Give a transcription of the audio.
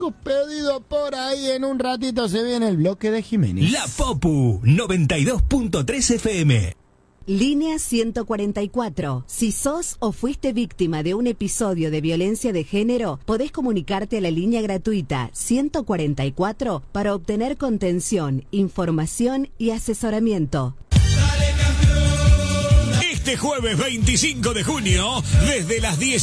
Pedido por ahí, en un ratito se viene el bloque de Jiménez. La Popu 92.3 FM. Línea 144. Si sos o fuiste víctima de un episodio de violencia de género, podés comunicarte a la línea gratuita 144 para obtener contención, información y asesoramiento. Este jueves 25 de junio, desde las 10